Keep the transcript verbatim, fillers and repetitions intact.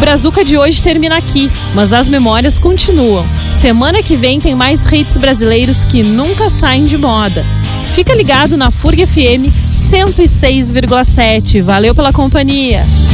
Brazuca de hoje termina aqui, mas as memórias continuam. Semana que vem tem mais hits brasileiros que nunca saem de moda. Fica ligado na Furg F M cento e seis vírgula sete. Valeu pela companhia.